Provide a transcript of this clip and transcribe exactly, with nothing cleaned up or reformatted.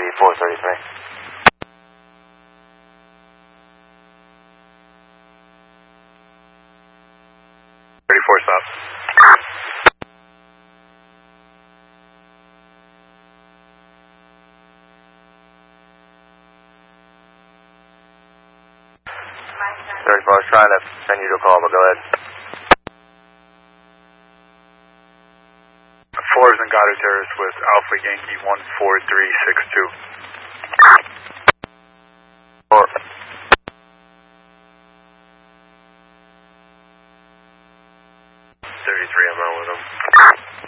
four thirty-three. thirty-four stop. thirty-four, I was trying to send you to a call, but go ahead. four is in Goddard Terrace with Alpha Yankee one four three six two.